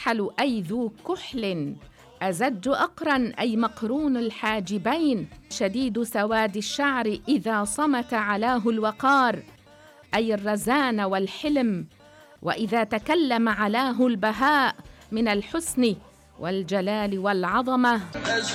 أكحل أي ذو كحل، أزج أقرن أي مقرون الحاجبين، شديد سواد الشعر إذا صمت علاه الوقار، أي الرزان والحلم، وإذا تكلم علاه البهاء من الحسن والجلال والعظمة.